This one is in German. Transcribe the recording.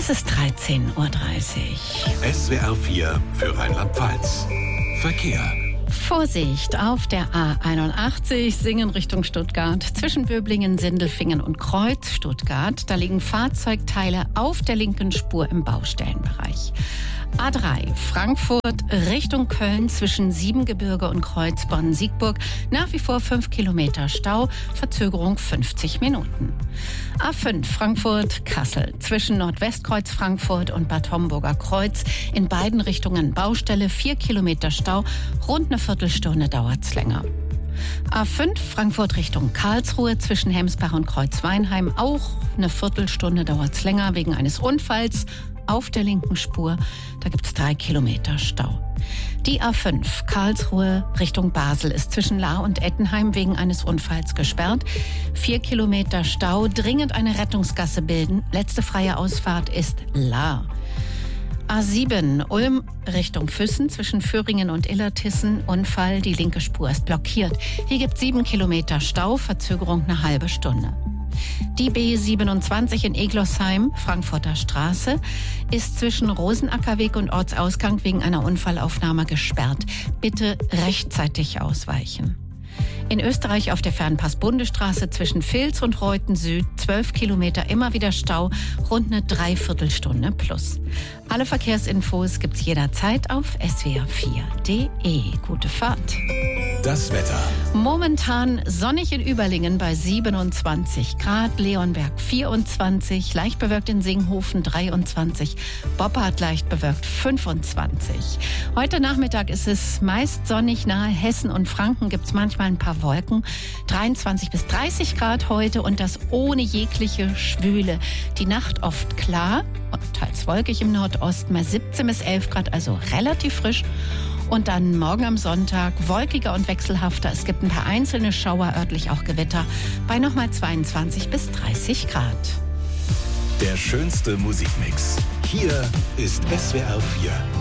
Es ist 13:30 Uhr. SWR 4 für Rheinland-Pfalz. Verkehr. Vorsicht auf der A81, Singen Richtung Stuttgart. Zwischen Böblingen, Sindelfingen und Kreuz, Stuttgart. Da liegen Fahrzeugteile auf der linken Spur im Baustellenbereich. A3, Frankfurt Richtung Köln zwischen Siebengebirge und Kreuz Bonn-Siegburg. Nach wie vor 5 Kilometer Stau, Verzögerung 50 Minuten. A5, Frankfurt-Kassel zwischen Nordwestkreuz Frankfurt und Bad Homburger Kreuz. In beiden Richtungen Baustelle, 4 Kilometer Stau, rund eine Viertelstunde dauert's länger. A5 Frankfurt Richtung Karlsruhe zwischen Hemsbach und Kreuzweinheim. Auch eine Viertelstunde dauert's länger wegen eines Unfalls auf der linken Spur. Da gibt's 3 Kilometer Stau. Die A5 Karlsruhe Richtung Basel ist zwischen Lahr und Ettenheim wegen eines Unfalls gesperrt. 4 Kilometer Stau, dringend eine Rettungsgasse bilden. Letzte freie Ausfahrt ist Lahr. A7 Ulm Richtung Füssen zwischen Föhringen und Illertissen. Unfall, die linke Spur ist blockiert. Hier gibt es 7 Kilometer Stau, Verzögerung eine halbe Stunde. Die B27 in Eglosheim, Frankfurter Straße, ist zwischen Rosenackerweg und Ortsausgang wegen einer Unfallaufnahme gesperrt. Bitte rechtzeitig ausweichen. In Österreich auf der Fernpass-Bundesstraße zwischen Vils und Reuten Süd 12 Kilometer, immer wieder Stau, rund eine Dreiviertelstunde plus. Alle Verkehrsinfos gibt's jederzeit auf swr4.de. Gute Fahrt. Das Wetter. Momentan sonnig in Überlingen bei 27 Grad, Leonberg 24, leicht bewölkt in Singhofen 23, Boppard leicht bewölkt 25. Heute Nachmittag ist es meist sonnig, nahe Hessen und Franken gibt's manchmal ein paar Wolken. 23 bis 30 Grad heute und das ohne jegliche Schwüle. Die Nacht oft klar und teils wolkig im Nordosten, bei 17 bis 11 Grad, also relativ frisch. Und dann morgen am Sonntag wolkiger und wechselhafter. Es gibt ein paar einzelne Schauer, örtlich auch Gewitter, bei nochmal 22 bis 30 Grad. Der schönste Musikmix. Hier ist SWR 4.